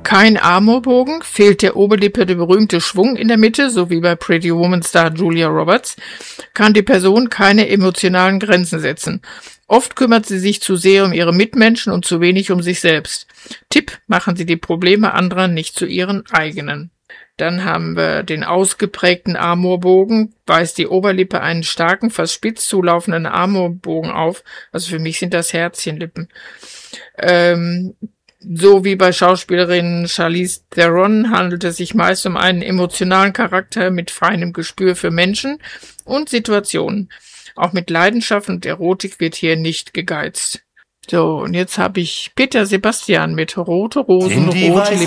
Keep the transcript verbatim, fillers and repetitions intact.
Kein Amorbogen, fehlt der Oberlippe der berühmte Schwung in der Mitte, so wie bei Pretty Woman Star Julia Roberts, kann die Person keine emotionalen Grenzen setzen. Oft kümmert sie sich zu sehr um ihre Mitmenschen und zu wenig um sich selbst. Tipp: Machen Sie die Probleme anderer nicht zu Ihren eigenen. Dann haben wir den ausgeprägten Amorbogen, weist die Oberlippe einen starken, fast spitz zulaufenden Amorbogen auf. Also für mich sind das Herzchenlippen. Ähm, so wie bei Schauspielerin Charlize Theron handelt es sich meist um einen emotionalen Charakter mit feinem Gespür für Menschen und Situationen. Auch mit Leidenschaft und Erotik wird hier nicht gegeizt. So, und jetzt habe ich Peter Sebastian mit Rote Rosen, rote Lippen.